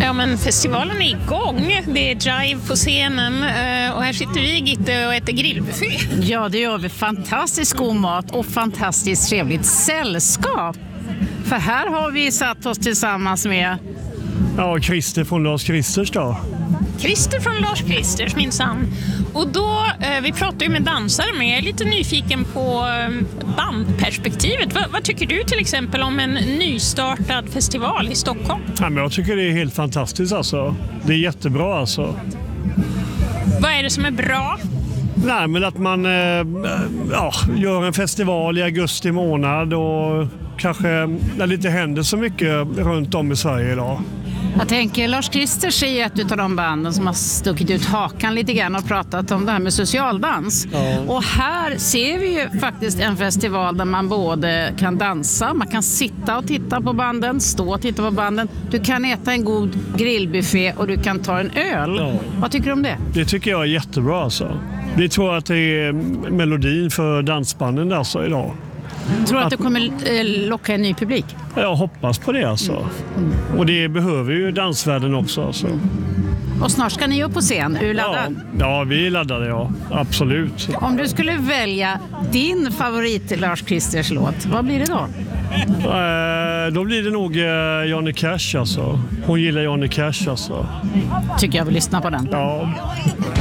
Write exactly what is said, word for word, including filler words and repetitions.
Ja, men festivalen är igång. Det är Jive på scenen och här sitter vi, Gitte, och äter grillbuffé. Ja, det gör vi. Fantastisk god mat och fantastiskt trevligt sällskap. För här har vi satt oss tillsammans med... Ja, Christer från Lars Christers då. Christer från Lars Christers, minsann. Och då, eh, vi pratar ju med dansare, men jag är lite nyfiken på eh, bandperspektivet. Va, vad tycker du till exempel om en nystartad festival i Stockholm? Ja, men jag tycker det är helt fantastiskt alltså. Det är jättebra alltså. Vad är det som är bra? Nej, men att man eh, ja, gör en festival i augusti månad och kanske när det inte händer så mycket runt om i Sverige idag. Jag tänker, Lars Christers är ett av de banden som har stuckit ut hakan lite grann och pratat om det här med socialdans. Ja. Och här ser vi ju faktiskt en festival där man både kan dansa, man kan sitta och titta på banden, stå och titta på banden. Du kan äta en god grillbuffé och du kan ta en öl. Ja. Vad tycker du om det? Det tycker jag är jättebra alltså. Det tror jag att det är melodin för dansbanden alltså idag. Tror du att Att- det kommer eh, locka en ny publik? Jag hoppas på det alltså. Och det behöver ju dansvärlden också alltså. Och snart ska ni upp på scen. Är du Ja, laddad? ja, vi är laddade, ja. Absolut. Om du skulle välja din favorit Lars Christers låt, vad blir det då? Eh, då blir det nog eh, Johnny Cash alltså. Hon gillar Johnny Cash alltså. Tycker jag vill lyssna på den. Ja.